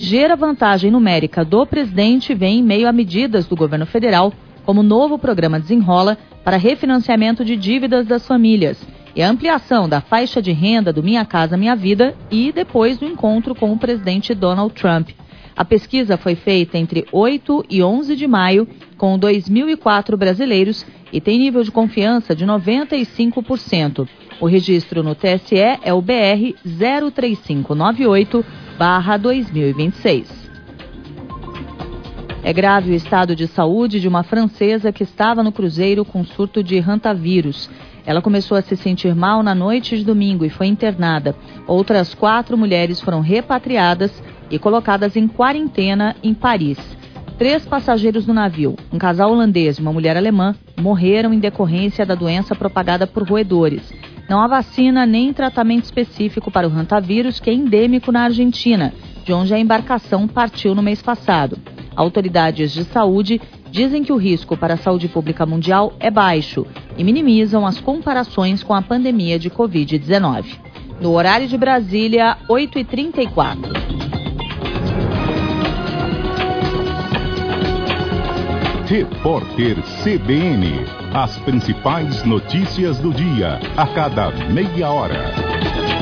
ligeira vantagem numérica do presidente vem em meio a medidas do governo federal, como o novo programa Desenrola para refinanciamento de dívidas das famílias e a ampliação da faixa de renda do Minha Casa Minha Vida e depois do encontro com o presidente Donald Trump. A pesquisa foi feita entre 8 e 11 de maio com 2.004 brasileiros e tem nível de confiança de 95%. O registro no TSE é o BR 03598/2026. É grave o estado de saúde de uma francesa que estava no cruzeiro com surto de hantavírus. Ela começou a se sentir mal na noite de domingo e foi internada. Outras 4 mulheres foram repatriadas e colocadas em quarentena em Paris. 3 passageiros do navio, um casal holandês e uma mulher alemã, morreram em decorrência da doença propagada por roedores. Não há vacina nem tratamento específico para o hantavírus, que é endêmico na Argentina, de onde a embarcação partiu no mês passado. Autoridades de saúde dizem que o risco para a saúde pública mundial é baixo e minimizam as comparações com a pandemia de Covid-19. No horário de Brasília, 8h34. Repórter CBN. As principais notícias do dia, a cada meia hora.